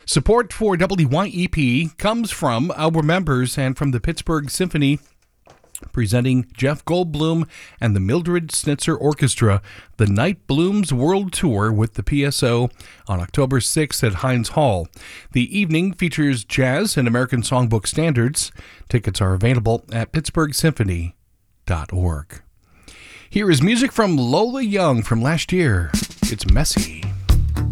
Support for WYEP comes from our members and from the Pittsburgh Symphony, presenting Jeff Goldblum and the Mildred Snitzer Orchestra, the Night Blooms World Tour with the PSO on October 6th at Heinz Hall. The evening features jazz and American Songbook standards. Tickets are available at pittsburghsymphony.org. Here is music from Lola Young from last year. It's Messy.